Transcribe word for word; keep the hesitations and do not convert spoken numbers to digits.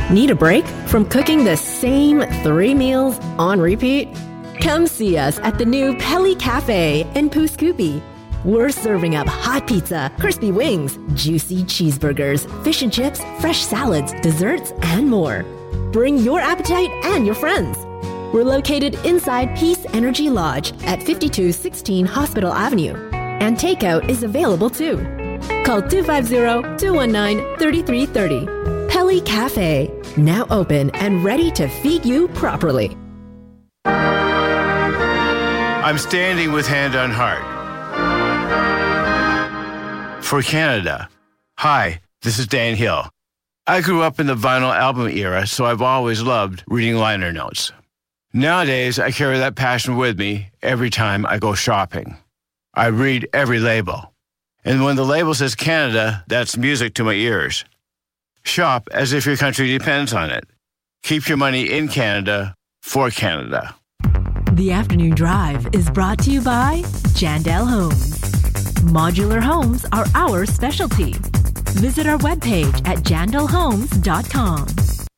Need a break from cooking the same three meals on repeat? Come see us at the new Pelly Cafe in Pooskoopi. We're serving up hot pizza, crispy wings, juicy cheeseburgers, fish and chips, fresh salads, desserts, and more. Bring your appetite and your friends. We're located inside Peace Energy Lodge at fifty-two sixteen Hospital Avenue. And takeout is available too. Call two five zero, two one nine, three three three zero. Pelly Cafe, now open and ready to feed you properly. I'm standing with Hand on Heart. For Canada. Hi, this is Dan Hill. I grew up in the vinyl album era, so I've always loved reading liner notes. Nowadays, I carry that passion with me every time I go shopping. I read every label. And when the label says Canada, that's music to my ears. Shop as if your country depends on it. Keep your money in Canada for Canada. The Afternoon Drive is brought to you by Jandel Homes. Modular homes are our specialty. Visit our webpage at jandel homes dot com.